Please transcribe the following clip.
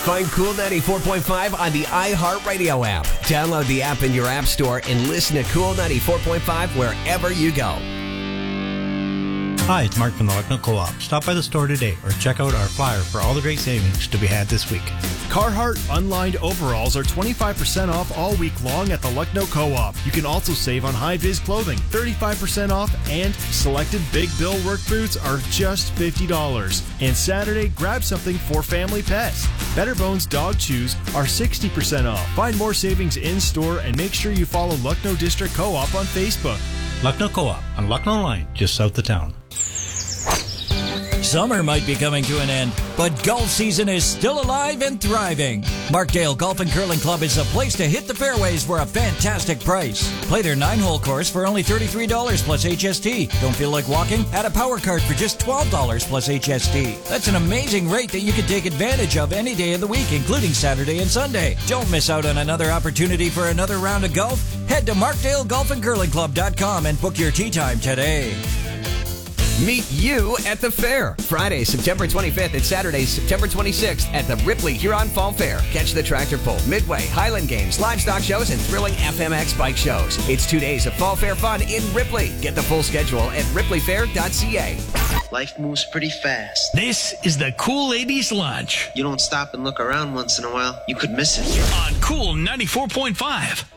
Find Cool 94.5 on the iHeartRadio app. Download the app in your app store and listen to Cool 94.5 wherever you go. Hi, it's Mark from the Lucknow Co-op. Stop by the store today or check out our flyer for all the great savings to be had this week. Carhartt unlined overalls are 25% off all week long at the Lucknow Co-op. You can also save on high-vis clothing, 35% off, and selected Big Bill work boots are just $50. And Saturday, grab something for family pets. Better Bones dog chews are 60% off. Find more savings in-store and make sure you follow Lucknow District Co-op on Facebook. Lucknow Co-op on Lucknow Line, just south of town. Summer might be coming to an end, but golf season is still alive and thriving. Markdale Golf and Curling Club is the place to hit the fairways for a fantastic price. Play their 9-hole course for only $33 plus HST. Don't feel like walking? Add a power card for just $12 plus HST. That's an amazing rate that you can take advantage of any day of the week, including Saturday and Sunday. Don't miss out on another opportunity for another round of golf. Head to MarkdaleGolfandCurlingClub.com and book your tee time today. Meet you at the fair. Friday, September 25th and Saturday, September 26th at the Ripley Huron Fall Fair. Catch the tractor pull, Midway, Highland Games, livestock shows, and thrilling FMX bike shows. It's 2 days of Fall Fair fun in Ripley. Get the full schedule at ripleyfair.ca. Life moves pretty fast. This is the Cool Ladies Lunch. You don't stop and look around once in a while, you could miss it. On Cool 94.5.